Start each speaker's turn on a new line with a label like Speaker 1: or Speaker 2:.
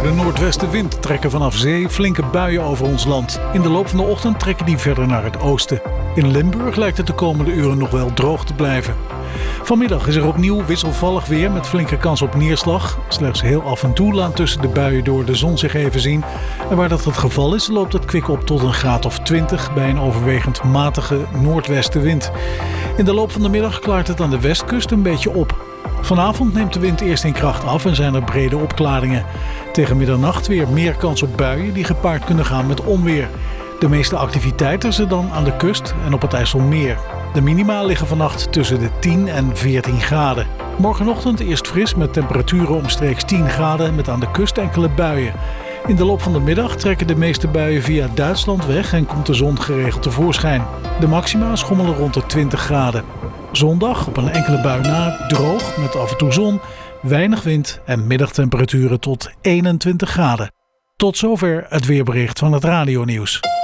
Speaker 1: de noordwestenwind trekken vanaf zee flinke buien over ons land. In de loop van de ochtend trekken die verder naar het oosten. In Limburg lijkt het de komende uren nog wel droog te blijven. Vanmiddag is er opnieuw wisselvallig weer met flinke kans op neerslag. Slechts heel af en toe laat tussen de buien door de zon zich even zien. En waar dat het geval is, loopt het kwik op tot een graad of 20 bij een overwegend matige noordwestenwind. In de loop van de middag klaart het aan de westkust een beetje op. Vanavond neemt de wind eerst in kracht af en zijn er brede opklaringen. Tegen middernacht weer meer kans op buien die gepaard kunnen gaan met onweer. De meeste activiteit is er dan aan de kust en op het IJsselmeer. De minima liggen vannacht tussen de 10 en 14 graden. Morgenochtend eerst fris met temperaturen omstreeks 10 graden met aan de kust enkele buien. In de loop van de middag trekken de meeste buien via Duitsland weg en komt de zon geregeld tevoorschijn. De maxima schommelen rond de 20 graden. Zondag op een enkele bui na droog met af en toe zon, weinig wind en middagtemperaturen tot 21 graden. Tot zover het weerbericht van het radionieuws.